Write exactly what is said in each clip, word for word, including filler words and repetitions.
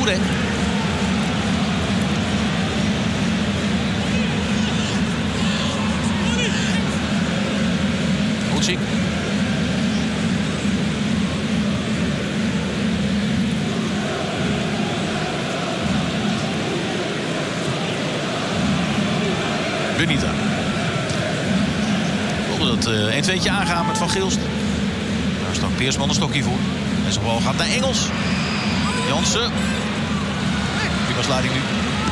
Oudek. Oetsik. Benita. Wilde dat uh, een tweetje aangaan met Van Gilst. Daar staat Peersman een stokje voor. En zijn bal gaat naar Engels. Jansen. Prima sluiting nu.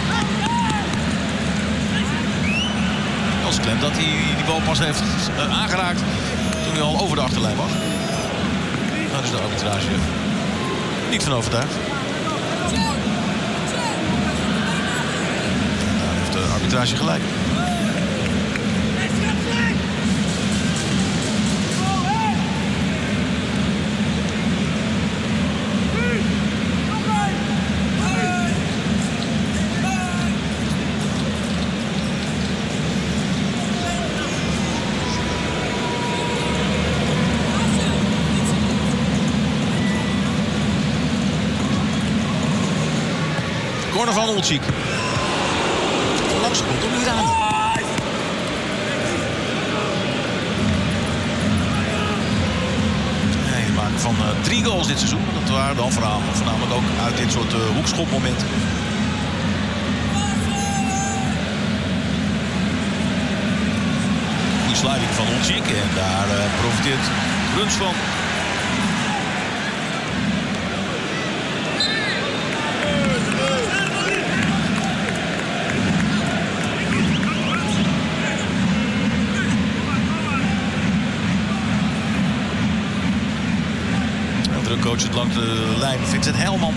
Jansen klemt dat hij die bal pas heeft uh, aangeraakt toen hij al over de achterlijn was. Daar is de arbitrage niet van overtuigd. Daar heeft de arbitrage gelijk. Corner van Olczyk. Langs komt hem niet aan. Hij maakt van uh, drie goals dit seizoen. Dat waren dan voornamelijk ook uit dit soort uh, hoekschopmomenten. Goede sliding van Olczyk. En daar uh, profiteert Bruns van. Coach het langs de lijn Vincent Helman.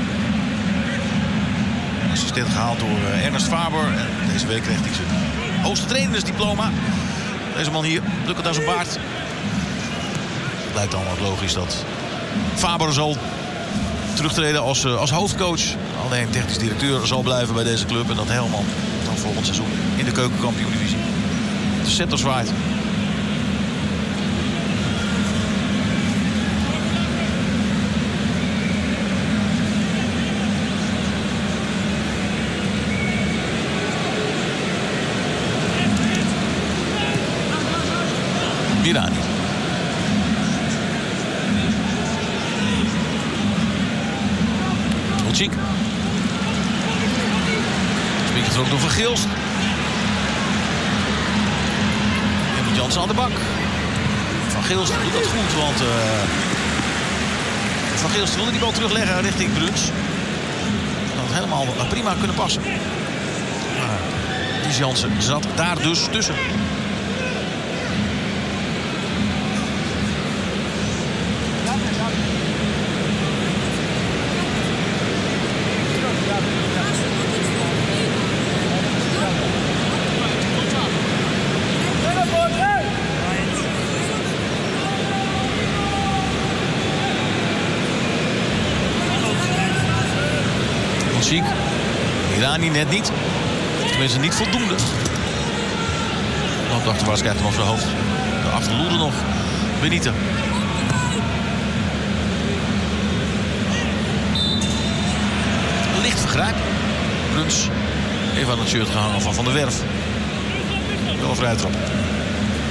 Assistent gehaald door uh, Ernest Faber. En deze week krijgt hij zijn hoogste trainersdiploma. Deze man hier, drukkend aan zijn baard. Het lijkt dan wat logisch dat Faber zal terugtreden als, uh, als hoofdcoach. Alleen technisch directeur zal blijven bij deze club. En dat Helman dan volgend seizoen in de keukenkampioen-divisie de scepter zwaait. Mirani. Olczyk. Beetje getrokken door Van Gilst. En met Jansen aan de bak. Van Gilst doet dat goed, want uh, Van Gilst wilde die bal terugleggen richting Bruns. Dat had helemaal prima kunnen passen. Maar Lies Jansen zat daar dus tussen. Ziek. Irani net niet. Tenminste niet voldoende. Op de achterwaarts krijgt hem op zijn hoofd. De achterloerde nog. Benita. Licht vergrijp. Bruns. Even aan het shirt gehangen van Van der Werf. Wel vrij trap.